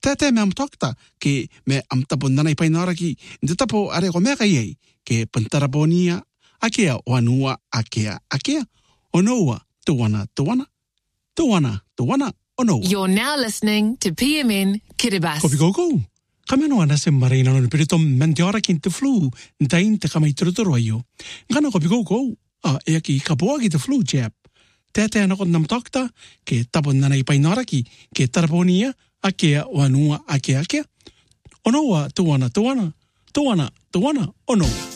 Tētē me am tokta ke me am tapo nana I painara ki te tapo are ko mea kai ei ke pantaraponia akea o anua akea. O noa tuana. O noa. You're now listening to PMN Kiribati. Kopi koko. Kameno ana se marina no perito mantiora ki te flu. Ntain te kamai turuturu aio. Ngana kopi koko. Ea ki kapoa ki te flu jab. Tētē ana ko nam tokta ke tapo nana I painara ki ke taraponia akea o anua akea. O noa tuana. O noa.